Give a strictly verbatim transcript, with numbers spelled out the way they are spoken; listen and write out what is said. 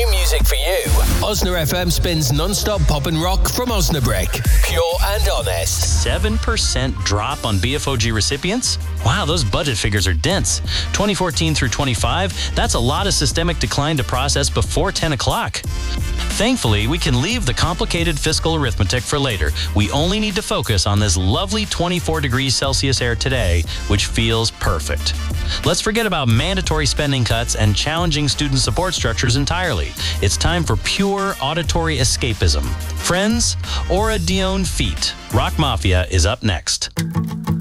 new music for you. Osna F M spins non-stop pop and rock from Osnabrück. Pure and honest. seven percent drop on B F O G recipients? Wow, those budget figures are dense. twenty fourteen through twenty-five, that's a lot of systemic decline to process before ten o'clock. Thankfully, we can leave the complicated fiscal arithmetic for later. We only need to focus on this lovely twenty-four degrees Celsius air today, which feels perfect. Let's forget about mandatory spending cuts and challenging student support structures entirely. It's time for pure auditory escapism. Friends, Aura Dion Feet. Rock Mafia is up next.